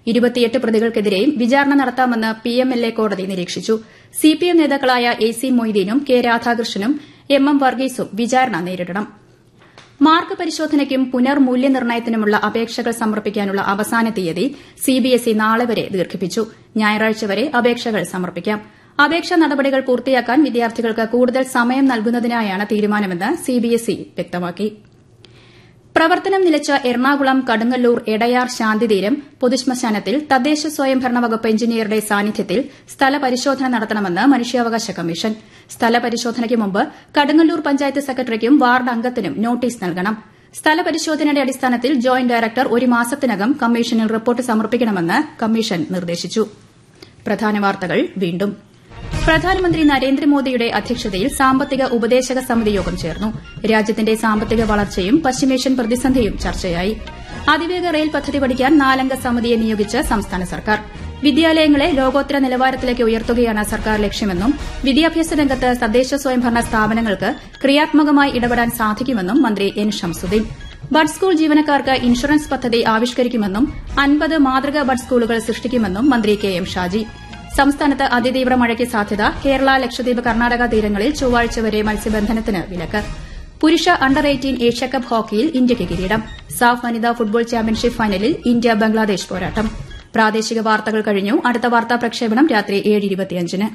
28 പ്രതികൾക്കെതിരെയും വിചാരണ നടത്താമെന്ന് PMLA കോടതി നിരീക്ഷിച്ചു. CPM നേതാക്കളായ AC മൊയ്തീനും കെ രാധാകൃഷ്ണനും MM വർഗീസും വിചാരണ നേരിടണം. മാർക്ക് പരിശോധനയ്ക്കും പുനർമൂല്യനിർണ്ണയത്തിനുമുള്ള അപേക്ഷകൾ സമർപ്പിക്കാനുള്ള അവസാന തീയതി CBSE നാളെ വരെ ദീർഘിപ്പിച്ചു. ഞായറാഴ്ച വരെ അപേക്ഷകൾ സമർപ്പിക്കാം. അപേക്ഷാ നടപടികൾ പൂർത്തിയാക്കാൻ വിദ്യാർത്ഥികൾക്ക് കൂടുതൽ സമയം നൽകുന്നതിനായാണ് തീരുമാനമെന്ന് CBSE വ്യക്തമാക്കി. പ്രവർത്തനം നിലച്ച എറണാകുളം കടുങ്ങല്ലൂർ എടയാർ ശാന്തിതീരം പൊതുശ്മശാനത്തിൽ തദ്ദേശ സ്വയംഭരണ വകുപ്പ് എഞ്ചിനീയറുടെ സാന്നിധ്യത്തിൽ സ്ഥലപരിശോധന നടത്തണമെന്ന് മനുഷ്യാവകാശ കമ്മീഷൻ. സ്ഥലപരിശോധനയ്ക്ക് മുമ്പ് കടുങ്ങല്ലൂർ പഞ്ചായത്ത് സെക്രട്ടറിക്കും വാർഡ് അംഗത്തിനും നോട്ടീസ് നൽകണം. സ്ഥലപരിശോധനയുടെ അടിസ്ഥാനത്തിൽ ജോയിന്റ് ഡയറക്ടർ ഒരു മാസത്തിനകം കമ്മീഷനിൽ റിപ്പോർട്ട് സമർപ്പിക്കണമെന്ന് കമ്മീഷൻ നിർദ്ദേശിച്ചു. പ്രധാന വാർത്തകൾ വീണ്ടും. പ്രധാനമന്ത്രി നരേന്ദ്രമോദിയുടെ അധ്യക്ഷതയിൽ സാമ്പത്തിക ഉപദേശക സമിതി യോഗം ചേർന്നു. രാജ്യത്തിന്റെ സാമ്പത്തിക വളർച്ചയും പശ്ചിമേഷ്യൻ പ്രതിസന്ധിയും ചർച്ചയായി. അതിവേഗ റെയിൽ പദ്ധതി പഠിക്കാൻ 4-അംഗ സമിതിയെ നിയോഗിച്ച് സംസ്ഥാന സർക്കാർ. വിദ്യാലയങ്ങളെ ലോകോത്തര നിലവാരത്തിലേക്ക് ഉയർത്തുകയാണ് സർക്കാർ ലക്ഷ്യമെന്നും വിദ്യാഭ്യാസ രംഗത്ത് തദ്ദേശ സ്വയംഭരണ സ്ഥാപനങ്ങൾക്ക് ക്രിയാത്മകമായി ഇടപെടാൻ സാധിക്കുമെന്നും മന്ത്രി N. ഷംസുദ്ദീൻ. ബഡ് സ്കൂൾ ജീവനക്കാർക്ക് ഇൻഷുറൻസ് പദ്ധതി ആവിഷ്കരിക്കുമെന്നും 50 മാതൃകാ ബഡ് സ്കൂളുകൾ സൃഷ്ടിക്കുമെന്നും മന്ത്രി KM ഷാജി. സംസ്ഥാനത്ത് അതിതീവ്ര മഴയ്ക്ക് സാധ്യത. കേരള, ലക്ഷദ്വീപ്, കർണാടക തീരങ്ങളിൽ ചൊവ്വാഴ്ച വരെ മത്സ്യബന്ധനത്തിന് വിലക്ക്. പുരുഷ അണ്ടർ-18 ഏഷ്യാകപ്പ് ഹോക്കിയിൽ ഇന്ത്യയ്ക്ക് കിരീടം. സാഫ് വനിതാ ഫുട്ബോൾ ചാമ്പ്യൻഷിപ്പ് ഫൈനലിൽ ഇന്ത്യ ബംഗ്ലാദേശ് പോരാട്ടം. പ്രാദേശിക വാർത്തകൾ കഴിഞ്ഞു. അടുത്ത വാർത്താ പ്രക്ഷേപണം രാത്രി 7:25-ന്.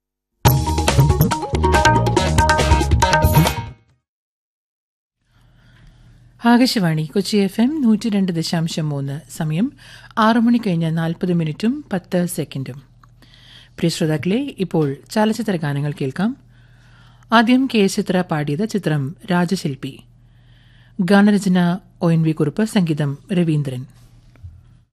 ആകാശവാണി കൊച്ചി FM 102.3. സമയം 6 മണി കഴിഞ്ഞ് 40 മിനിറ്റും 10 സെക്കൻഡും. പ്രിയ ശ്രോതാക്കളെ, ഇപ്പോൾ ചലച്ചിത്ര ഗാനങ്ങൾ കേൾക്കാം. ആദ്യം കെ ചിത്ര പാടിയത് ചിത്രം രാജശില്പി. ഗാനരചന ONV കുറുപ്പ്, സംഗീതം രവീന്ദ്രൻ.